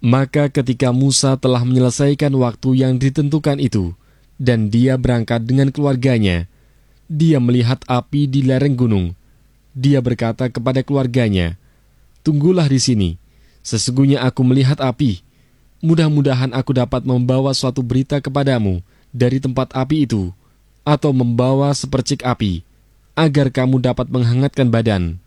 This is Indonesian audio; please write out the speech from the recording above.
Maka ketika Musa telah menyelesaikan waktu yang ditentukan itu, dan dia berangkat dengan keluarganya, dia melihat api di lereng gunung. Dia berkata kepada keluarganya, "Tunggulah di sini, sesungguhnya aku melihat api. Mudah-mudahan aku dapat membawa suatu berita kepadamu dari tempat api itu, atau membawa sepercik api, agar kamu dapat menghangatkan badan."